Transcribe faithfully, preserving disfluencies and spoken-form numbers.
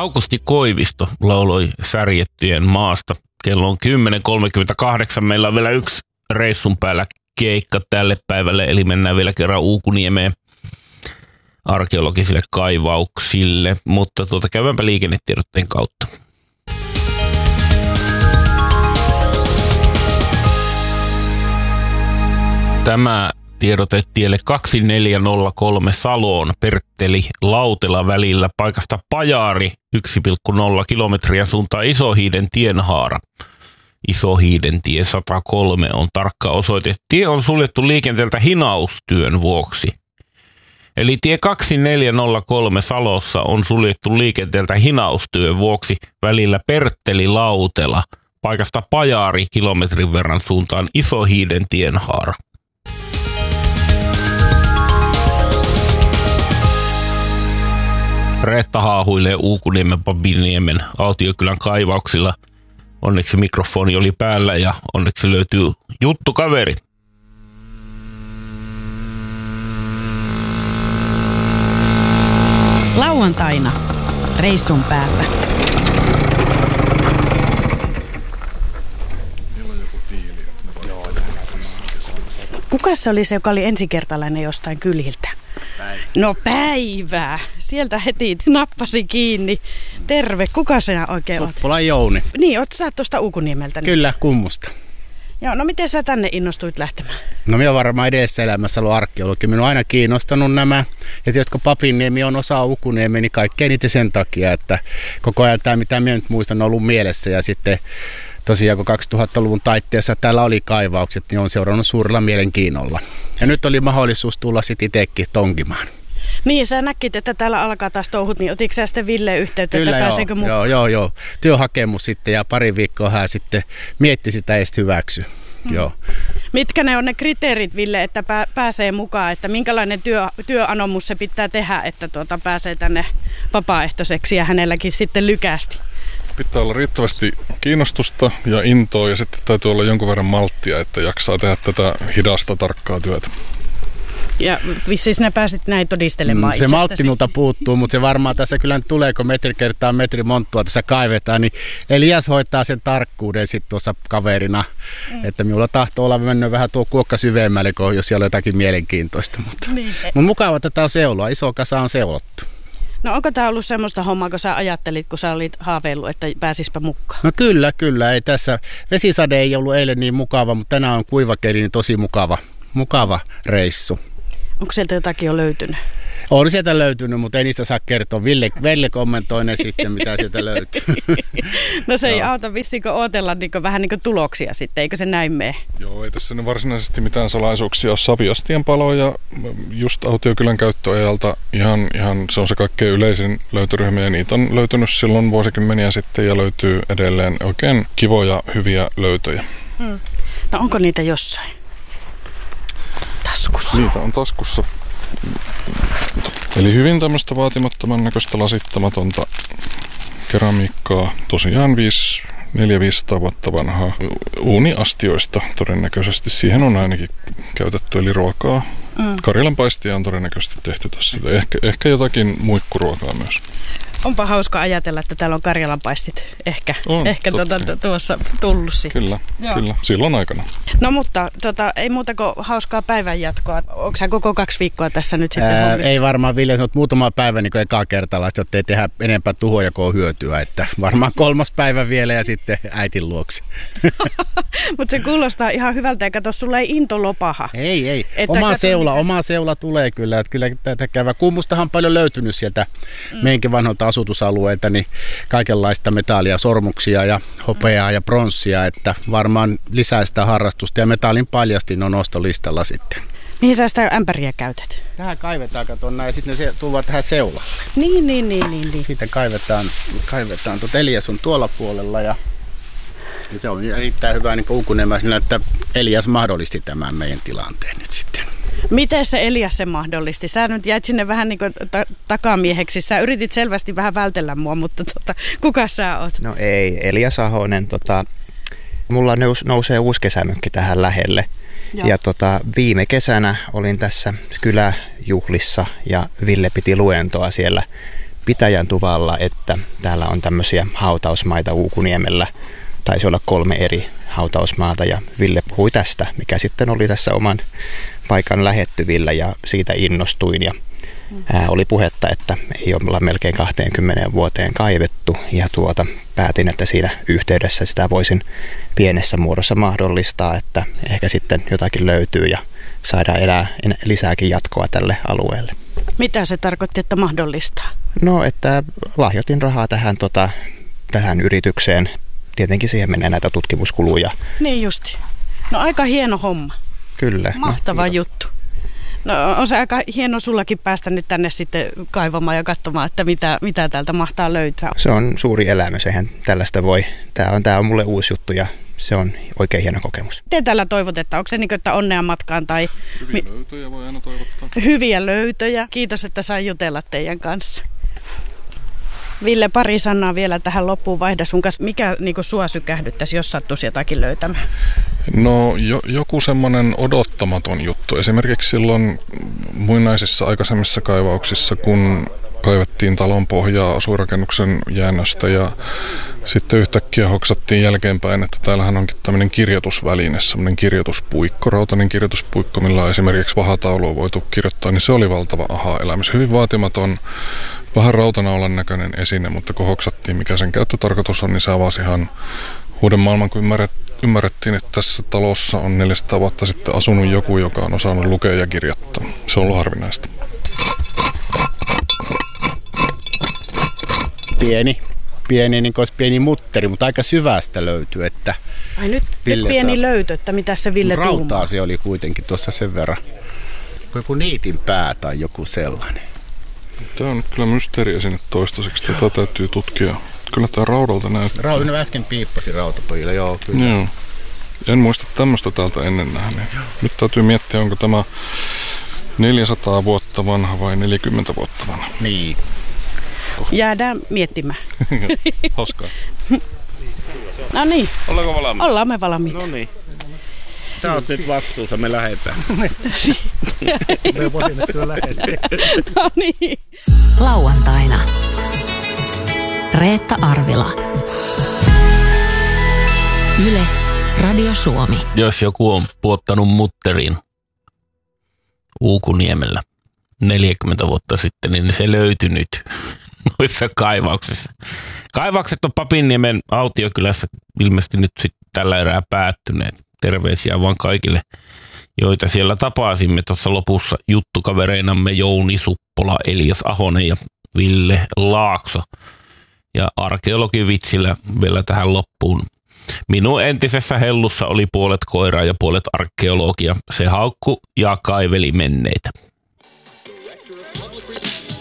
Aukusti Koivisto lauloi Särjettyjen maasta. Kello on kymmenen kolmekymmentäkahdeksan. Meillä on vielä yksi reissun päällä keikka tälle päivälle, eli mennään vielä kerran Uukuniemeen arkeologisille kaivauksille, mutta tuota, käydäänpä liikennetiedotteen kautta. Tämä tiedote tielle kaksituhattaneljäsataakolme Saloon Pertteli Lautela välillä paikasta Pajari yksi pilkku nolla kilometriä suuntaan Isohiiden tienhaara. Isohiiden tie sata kolme on tarkka osoite. Tie on suljettu liikenteeltä hinaustyön vuoksi. Eli tie kaksituhattaneljäsataakolme Salossa on suljettu liikenteeltä hinaustyön vuoksi välillä Pertteli Lautela paikasta Pajari kilometrin verran suuntaan Isohiiden tienhaara. Reetta haahuilee Uukuniemen Papiniemen Autiokylän kaivauksilla. Onneksi mikrofoni oli päällä ja onneksi löytyy juttukaveri. Lauantaina reissun päällä. Kuka se oli se, joka oli ensikertalainen jostain kyliltä? Päivä. No Päivää. Sieltä heti nappasi kiinni. Terve. Kuka sinä oikein oot? Poppola Jouni. Niin, oot sä tuosta Uukuniemeltä? Nyt? Kyllä, Kummusta. Joo, no miten sä tänne innostuit lähtemään? No minä varmaan edessä elämässä ollut arkeologi. Minua on aina kiinnostanut nämä. Ja tietysti kun Papinniemi on osa Uukuniemeä, niin kaikkein niitä sen takia, että koko ajan tämä, mitä minä nyt muistan, on ollut mielessä. Ja sitten tosiaan kun kaksituhattaluvun taitteessa täällä oli kaivaukset, niin on seurannut suurella mielenkiinnolla. Ja nyt oli mahdollisuus tulla sitten itsekin tonkimaan. Niin, sä näkit, että täällä alkaa taas touhut, niin otitko sä sitten Villeen yhteyttä, Kyllä, että joo, pääseekö mukaan? Joo, joo, joo. Työhakemus sitten ja pari viikkoa hän sitten mietti sitä ja sitten hyväksy. Hmm. Joo. Mitkä ne on ne kriteerit, Ville, että pää, pääsee mukaan, että minkälainen työ, työanomus se pitää tehdä, että tuota, pääsee tänne vapaaehtoiseksi ja hänelläkin sitten lykästi? Pitää olla riittävästi kiinnostusta ja intoa ja sitten täytyy olla jonkun verran malttia, että jaksaa tehdä tätä hidasta tarkkaa työtä. Ja vissiin sinä pääsit näin todistelemaan mm, Se maltti minulta puuttuu, mutta se varmaan tässä kyllä nyt tulee, kun metri kertaa metri monttua tässä kaivetaan, niin Elias hoitaa sen tarkkuuden sitten tuossa kaverina, mm. että minulla tahtoo olla mennyt vähän tuo kuokka syvemmälle, jos siellä on jotakin mielenkiintoista. Mutta niin. Mut mukava tätä on seuloa, iso kasa on seulottu. No onko tämä ollut semmoista hommaa, kun sä ajattelit, kun sä olit haaveillut, että pääsispä mukaan? No kyllä, kyllä. Ei tässä, vesisade ei ollut eilen niin mukava, mutta tänään on kuivakeli, niin tosi mukava, mukava reissu. Onko sieltä jotakin jo löytynyt? On sieltä löytynyt, mutta ei niistä saa kertoa. Ville, Ville kommentoi ne sitten, mitä sieltä löytyy. No se ei no. auta vissiin, kun ootella niin vähän niin kuin tuloksia sitten, eikö se näin mene? Joo, ei tässä nyt varsinaisesti mitään salaisuuksia ole. Saviastien palo ja just Autiokylän käyttöajalta ihan, ihan se on se kaikkein yleisin löytöryhmä ja niitä on löytynyt silloin vuosikymmeniä sitten ja löytyy edelleen oikein kivoja, hyviä löytöjä. Hmm. No onko niitä jossain? Taskussa. Niitä on taskussa. Eli hyvin tämmöistä vaatimattoman näköistä lasittamatonta keramiikkaa. Tosiaan neljä viisisataa vuotta vanhaa uuniastioista todennäköisesti. Siihen on ainakin käytetty, eli ruokaa. Mm. Karjalanpaistia on todennäköisesti tehty tässä. Ehkä, ehkä jotakin muikkuruokaa myös. Onpa hauska ajatella, että täällä on karjalanpaistit ehkä, on, ehkä tuota, tuossa tullut sitten. Kyllä, kyllä, silloin aikana. No mutta tota, ei muuta kuin hauskaa päivänjatkoa. Onko sä koko kaksi viikkoa tässä nyt sitten Ää, hommissa? Ei varmaan, Ville, sanot muutama päivä niin kuin ekaa kertalaista, jotta ei tehdä enempää tuhoja kuin hyötyä. Että varmaan kolmas päivä vielä ja sitten äitin luokse. Mutta se kuulostaa ihan hyvältä, eikä tuossa sulla ei into lopaha. Ei, ei. Että oma seula, niitä... oma seula tulee kyllä. Että kyllä tätä käydä. Kummustahan on paljon löytynyt sieltä mm. meidänkin vanhoilta asutusalueita, niin kaikenlaista metallia, sormuksia ja hopeaa mm. ja pronssia, että varmaan lisää sitä harrastusta ja metallin paljastin on ostolistalla sitten. Mihin sä sitä ämpäriä käytät? Tähän kaivetaan, kato näin, ja sitten ne tulevat tähän seulalle. Niin, niin, niin, niin. niin. Siitä kaivetaan, kaivetaan. Tuo Elias on tuolla puolella ja, ja se on erittäin hyvä niin Uukuniemen, että Elias mahdollisti tämän meidän tilanteen nyt sitten. Miten se Elias se mahdollisti? Sä nyt jäit sinne vähän niin kuin ta- takamieheksi. Sä yritit selvästi vähän vältellä mua, mutta tota, kuka sä oot? No ei, Elias Ahonen. Tota, mulla nous, nousee uusi kesämökki tähän lähelle. Joo. Ja tota, viime kesänä olin tässä kyläjuhlissa ja Ville piti luentoa siellä pitäjän tuvalla, että täällä on tämmöisiä hautausmaita Uukuniemellä. Taisi olla kolme eri hautausmaata ja Ville puhui tästä, mikä sitten oli tässä oman paikan lähettyvillä ja siitä innostuin. Ja ää, oli puhetta, että ei olla melkein kaksikymmentä vuoteen kaivettu ja tuota, päätin, että siinä yhteydessä sitä voisin pienessä muodossa mahdollistaa, että ehkä sitten jotakin löytyy ja saadaan elää lisääkin jatkoa tälle alueelle. Mitä se tarkoitti, että mahdollistaa? No, että lahjoitin rahaa tähän, tota, tähän yritykseen. Tietenkin siihen menee näitä tutkimuskuluja. Niin justi. No aika hieno homma. Kyllä. Mahtava no, juttu. No on se aika hieno sullakin päästä nyt tänne sitten kaivamaan ja katsomaan, että mitä, mitä täältä mahtaa löytää. Se on suuri elämys, eihän tällaista voi. Tämä on, tämä on mulle uusi juttu ja se on oikein hieno kokemus. Miten täällä toivotetaan? Onko se niin kuin, että onnea matkaan tai... Hyviä löytöjä voi aina toivottaa. Hyviä löytöjä. Kiitos, että sain jutella teidän kanssa. Ville, pari sanaa vielä tähän loppuun vaihda sun kanssa. Mikä niin kuin sua sykähdyttäisi, jos sattuisi jotakin löytämään? No jo, joku semmoinen odottamaton juttu. Esimerkiksi silloin muinaisissa aikaisemmissa kaivauksissa, kun kaivettiin talon pohjaa asuinrakennuksen jäännöstä ja sitten yhtäkkiä hoksattiin jälkeenpäin, että täällähän onkin tämmöinen kirjoitusväline, semmoinen kirjoituspuikko, rautainen kirjoituspuikko, millä esimerkiksi vahataulu on voitu kirjoittaa, niin se oli valtava aha-elämys. Hyvin vaatimaton, vähän rautanaulan näköinen esine, mutta kun hoksattiin, mikä sen käyttötarkoitus on, niin se avasi ihan uuden maailman, kun ymmärrettiin, että tässä talossa on neljäsataa vuotta sitten asunut joku, joka on osannut lukea ja kirjoittaa. Se on ollut harvinaista. Pieni, pieni, niin kuin olisi pieni mutteri, mutta aika syvästä löytyy, että... Ai nyt, nyt pieni saa... löytö, että mitä se Ville tuumaa. Rautaa se oli kuitenkin tuossa sen verran. Joku niitin pää tai joku sellainen. Tämä on nyt kyllä mysteeri esine toistaiseksi. Tätä täytyy tutkia. Kyllä tämä raudalta näyttää. Rauta, no äsken piippasi rautapojilla, joo kyllä. Joo. En muista tämmöistä täältä ennen nähneen. Nyt täytyy miettiä, onko tämä neljäsataa vuotta vanha vai neljäkymmentä vuotta vanha. Niin. Jäädään miettimään. Hauskaa. No niin. Ollaanko valmiita? Ollaan me valmiita. No niin. Sä oot nyt vastuussa, me lähdetään. Me voisin nyt kyllä lähteä. No niin. Lauantaina. Reetta Arvila. Yle, Radio Suomi. Jos joku on puottanut mutterin Uukuniemellä neljäkymmentä vuotta sitten, niin se löytyi nyt noissa kaivauksissa. Kaivaukset on Papinniemen Autiokylässä ilmeisesti nyt sitten tällä erää päättyneet. Terveisiä vaan kaikille, joita siellä tapasimme tuossa lopussa juttukavereinamme Jouni Suppola, Elias Ahonen ja Ville Laakso. Ja arkeologi vitsillä vielä tähän loppuun. Minun entisessä hellussa oli puolet koiraa ja puolet arkeologia. Se haukku ja kaiveli menneitä.